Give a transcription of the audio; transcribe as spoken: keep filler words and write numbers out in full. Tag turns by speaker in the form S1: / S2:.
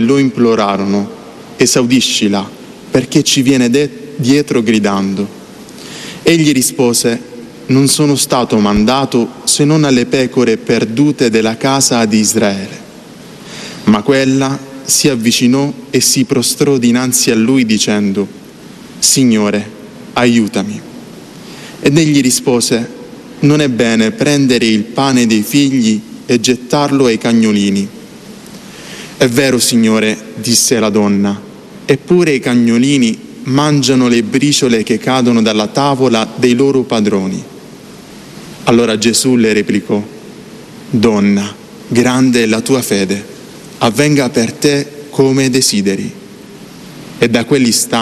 S1: lo implorarono: esaudiscila, perché ci viene de- dietro gridando. Egli rispose: non sono stato mandato se non alle pecore perdute della casa di Israele. Ma quella si avvicinò e si prostrò dinanzi a lui dicendo: Signore, aiutami. Ed egli rispose: non è bene prendere il pane dei figli e gettarlo ai cagnolini. È vero, Signore, disse la donna, eppure i cagnolini mangiano le briciole che cadono dalla tavola dei loro padroni. Allora Gesù le replicò: Donna, grande è la tua fede, avvenga per te come desideri. E da quell'istante